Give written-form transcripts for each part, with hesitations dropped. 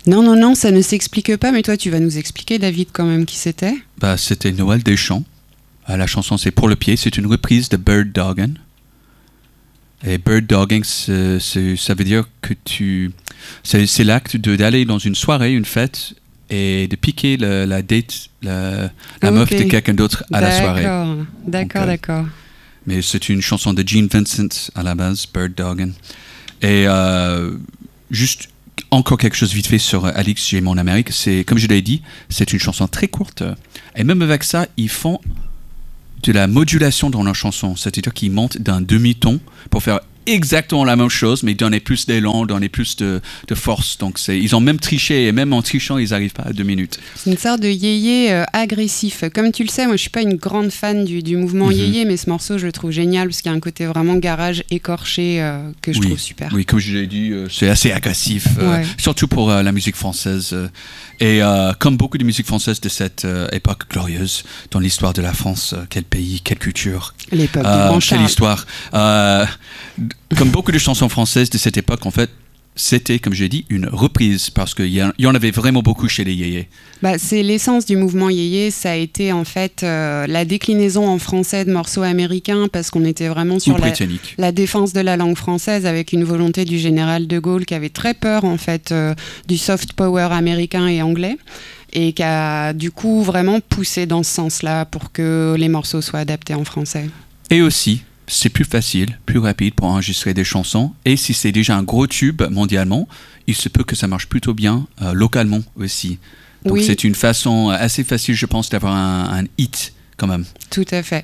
Non, ça ne s'explique pas, mais toi, tu vas nous expliquer, David, quand même, qui c'était. C'était Noël Deschamps. La chanson, c'est Pour le pied. C'est une reprise de Bird Dogging. Et Bird Dogging, ça veut dire que c'est l'acte d'aller dans une soirée, une fête, et de piquer la date, la meuf de quelqu'un d'autre à la soirée. D'accord. Mais c'est une chanson de Gene Vincent à la base, Bird Dogging. Et juste encore quelque chose vite fait sur Alex J. Mon Amérique. C'est, comme je l'ai dit, c'est une chanson très courte. Et même avec ça, ils font de la modulation dans leur chanson. C'est-à-dire qu'ils montent d'un demi-ton pour faire exactement la même chose, mais donner plus d'élan, donner plus de force. Donc ils ont même triché, et même en trichant, ils n'arrivent pas à 2 minutes. C'est une sorte de yéyé agressif. Comme tu le sais, moi je suis pas une grande fan du mouvement yéyé, mais ce morceau je le trouve génial parce qu'il y a un côté vraiment garage écorché que je trouve super. Oui, comme je l'ai dit, c'est assez agressif, surtout pour la musique française. Et comme beaucoup de musique française de cette époque glorieuse dans l'histoire de la France, quel pays, quelle culture, l'époque du Grand Charles. quelle histoire. Comme beaucoup de chansons françaises de cette époque, en fait, c'était, comme j'ai dit, une reprise, parce qu'il y en avait vraiment beaucoup chez les yéyés. C'est l'essence du mouvement yéyé, ça a été en fait la déclinaison en français de morceaux américains, parce qu'on était vraiment sur la défense de la langue française, avec une volonté du général de Gaulle qui avait très peur en fait du soft power américain et anglais, et qui a du coup vraiment poussé dans ce sens-là pour que les morceaux soient adaptés en français. Et aussi, c'est plus facile, plus rapide pour enregistrer des chansons. Et si c'est déjà un gros tube mondialement, il se peut que ça marche plutôt bien localement aussi. Donc c'est une façon assez facile, je pense, d'avoir un hit quand même. Tout à fait.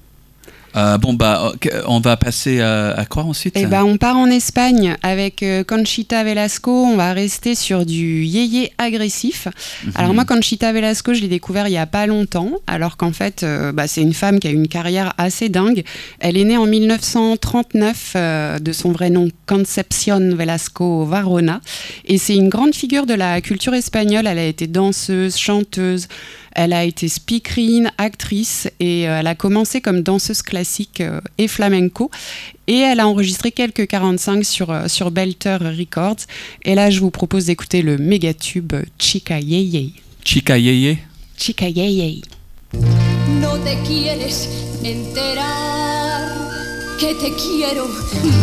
On va passer à quoi ensuite ? On part en Espagne avec Conchita Velasco. On va rester sur du yéyé agressif. Alors moi, Conchita Velasco, je l'ai découvert il y a pas longtemps, alors qu'en fait, c'est une femme qui a une carrière assez dingue. Elle est née en 1939, de son vrai nom Concepción Velasco Varona, et c'est une grande figure de la culture espagnole. Elle a été danseuse, chanteuse. Elle a été speakerine, actrice, et elle a commencé comme danseuse classique et flamenco. Et elle a enregistré quelques 45 sur Belter Records. Et là, je vous propose d'écouter le méga tube Chica Yeye. Chica Yeye. Chica Yeye. No te quieres enterar que te quiero.